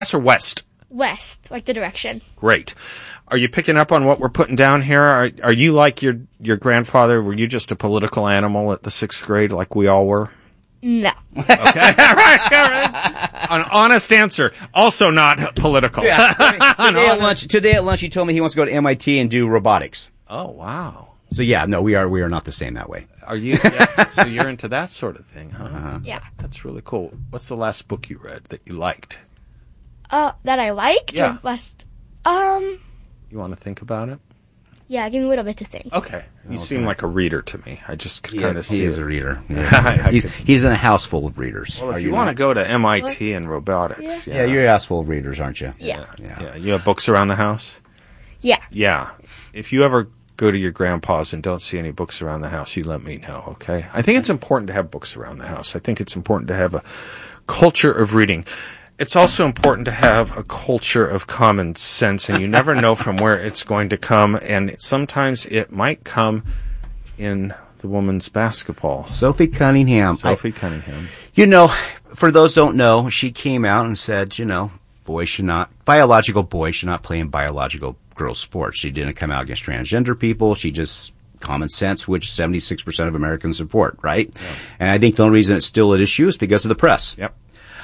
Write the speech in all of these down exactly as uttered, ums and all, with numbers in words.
or west? West, like the direction. Great. Are you picking up on what we're putting down here? Are, are you like your your grandfather? Were you just a political animal at the sixth grade like we all were? No. Okay. All right. All right. An honest answer. Also not political. Yeah. today, at lunch, today at lunch, he told me he wants to go to M I T and do robotics. Oh, wow. So, yeah, no, we are we are not the same that way. Are you? Yeah, so you're into that sort of thing, huh? Uh-huh. Yeah. That's really cool. What's the last book you read that you liked? Uh, that I liked? Yeah. Or last, um, You want to think about it? yeah, give me a little bit to think. Okay. You seem like a reader to me. I just could Yeah, kind of see he is it. a reader. I Yeah. he's, could- he's in a house full of readers. Well, Are if you, you want to not? go to M I T and robotics, Yeah, you're a house full of readers, aren't you? Yeah. yeah. Yeah. yeah. You have books around the house? Yeah. Yeah. If you ever go to your grandpa's and don't see any books around the house, you let me know, okay? I think it's important to have books around the house. I think it's important to have a culture of reading. It's also important to have a culture of common sense, and you never know from where it's going to come, and sometimes it might come in the women's basketball. Sophie Cunningham. Sophie I, Cunningham. you know, for those who don't know, she came out and said, you know, boys should not, biological boys should not play in biological girls' sports. She didn't come out against transgender people. She just, common sense, which seventy-six percent of Americans support, right? Yeah. And I think the only reason it's still at issue is because of the press. Yep.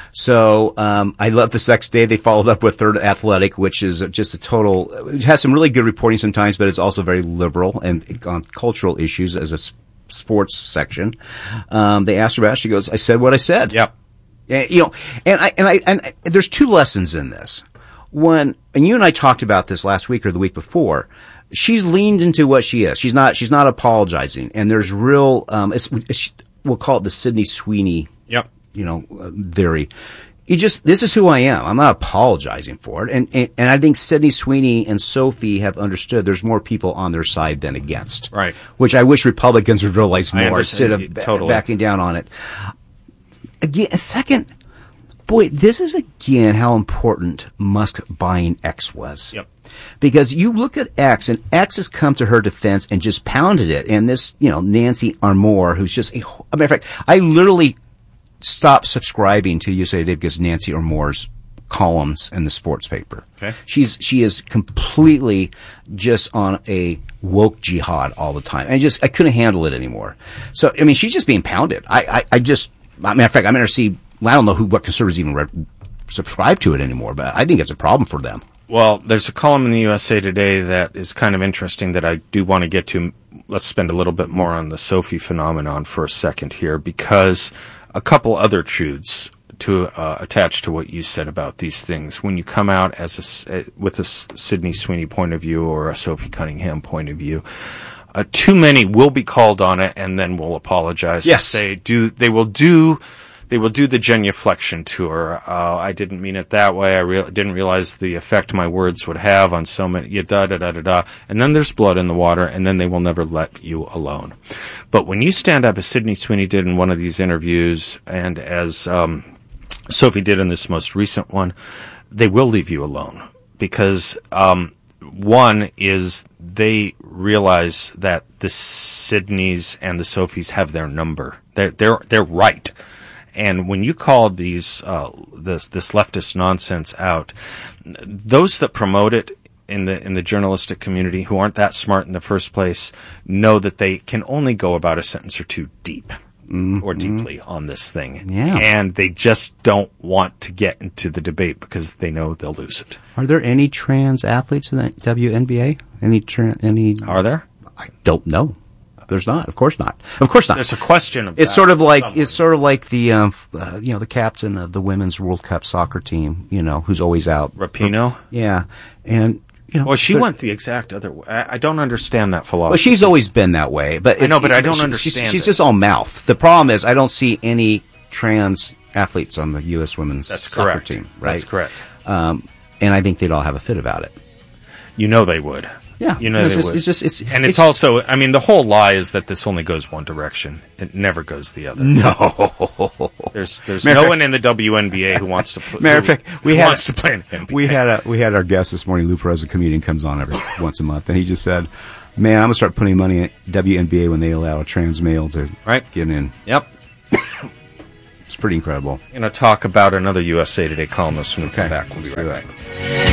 So um, I love the next day they followed up with Third Athletic, which is just a total. It has some really good reporting sometimes, but it's also very liberal and on cultural issues as a s- sports section. Um, they asked her about it. She goes, "I said what I said." Yep. And, you know, and I and I and I, there's two lessons in this. One, and you and I talked about this last week or the week before. She's leaned into what she is. She's not. She's not apologizing, and there's real. Um, it's, it's, we'll call it the Sydney Sweeney. Yep. You know, uh, theory. You just, this is who I am. I'm not apologizing for it. And, and, and I think Sydney Sweeney and Sophie have understood there's more people on their side than against. Right. Which I wish Republicans would realize I more instead understand. of ba- Totally. backing down on it. Again, a second, boy, this is again how important Musk buying X was. Yep. Because you look at X, and X has come to her defense and just pounded it. And this, you know, Nancy Armour, who's just, a, a matter of fact, I literally stopped subscribing to U S A Today because Nancy Armour's columns in the sports paper. Okay. She's, she is completely just on a woke jihad all the time. I just, I couldn't handle it anymore. So, I mean, she's just being pounded. I, I, I just, matter of fact, I'm going to see, I don't know who, what conservatives even re- subscribe to it anymore, but I think it's a problem for them. Well, there's a column in the U S A Today that is kind of interesting that I do want to get to. Let's spend a little bit more on the Sophie phenomenon for a second here, because a couple other truths to uh, attach to what you said about these things. When you come out as a, with a Sydney Sweeney point of view or a Sophie Cunningham point of view, uh, too many will be called on it and then will apologize. Yes. They do. They will do. They will do the genuflection tour. Uh, I didn't mean it that way. I re- didn't realize the effect my words would have on so many. Yeah, da da da da da. And then there's blood in the water, and then they will never let you alone. But when you stand up, as Sydney Sweeney did in one of these interviews, and as um, Sophie did in this most recent one, they will leave you alone because um, one is they realize that the Sydneys and the Sophies have their number. They're they're they're right. And when you call these uh, this this leftist nonsense out, those that promote it in the in the journalistic community who aren't that smart in the first place know that they can only go about a sentence or two deep mm-hmm. or deeply on this thing. Yeah. And they just don't want to get into the debate because they know they'll lose it. Are there any trans athletes in the W N B A? Any trans? Any? Are there? I don't know. There's not. Of course not. Of course not. There's a question of It's that sort of like somewhere. it's sort of like the um, uh, you know the captain of the women's World Cup soccer team. You know who's always out. Rapinoe? Yeah, and you know. Well, she but- went the exact other way. I, I don't understand that philosophy. Well, she's always been that way, but I know, it's- but I don't she- understand She's, she's it. just all mouth. The problem is I don't see any trans athletes on the U S women's That's soccer correct. team. Right? That's correct. Um, and I think they'd all have a fit about it. You know they would. Yeah, You know it's they just, would. it's just it's and it's, also, I mean, the whole lie is that this only goes one direction. It never goes the other. no. There's there's Matter no of one in the W N B A who wants to play. Matter of fact, we who had wants to play in the N B A. We had a we had our guest this morning, Lou Perez, a comedian, comes on every once a month, and he just said, "Man, I'm gonna start putting money in W N B A when they allow a trans male to Right. get in." Yep. It's pretty incredible. We're going to talk about another U S A Today columnist when we Okay. come back. We'll be Let's right do back. it.